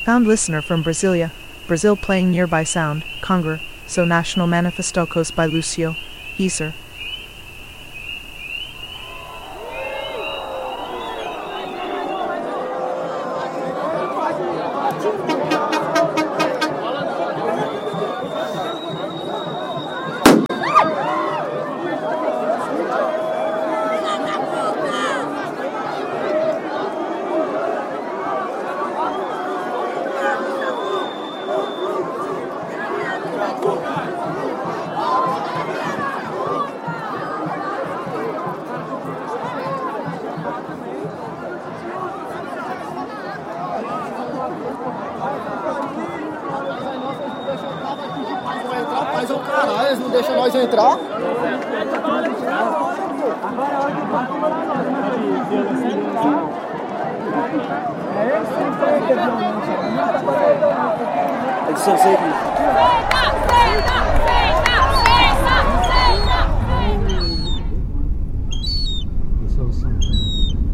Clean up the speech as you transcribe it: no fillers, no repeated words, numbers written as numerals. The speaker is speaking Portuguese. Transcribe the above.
Found listener from Brasilia. Brazil playing nearby sound, Congra, so National Manifestocos by Lucio, Iser. Mas o caralho, eles não deixam nós entrar. Edição 6.